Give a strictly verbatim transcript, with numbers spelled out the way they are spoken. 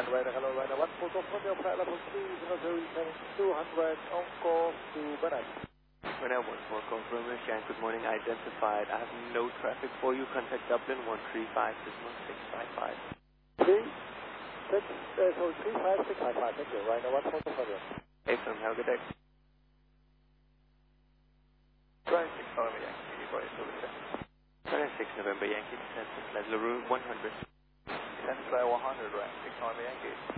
Right, hello, right, one four four four, flight level three zero zero seven two hundred, on course to Banat. Banat one four, confirm Shan, good morning, identified. I have no traffic for you, contact Dublin one three five decimal six five five. three six, uh, so three five six five five, thank you, right, one four four four. Excellent, have a good day. Right, six November Yankee, voice over there. Banat six November Yankee, descent to flight LaRue one hundred. Descent flight one hundred, right, six November Yankee.